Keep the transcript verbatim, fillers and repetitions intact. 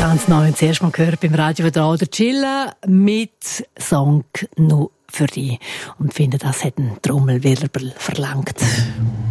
Ganz neu, zuerst mal gehört beim Radio da oder chillen mit Song «Nur für dich». Und finde, das hat ein Trommelwirbel verlangt.